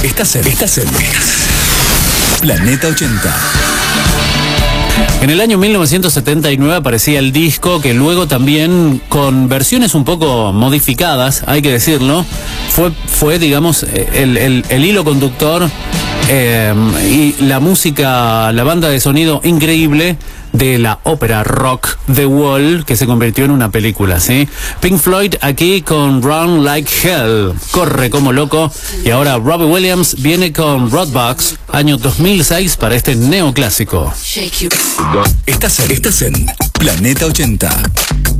Estás en Planeta 80. En el año 1979 aparecía el disco que luego también, con versiones un poco modificadas, hay que decirlo, fue digamos, el hilo conductor y la música, la banda de sonido increíble de la ópera rock The Wall, que se convirtió en una película, ¿sí? Pink Floyd aquí con Run Like Hell, corre como loco, y ahora Robbie Williams viene con Roadbox, año 2006, para este neoclásico. Estás en Planeta 80.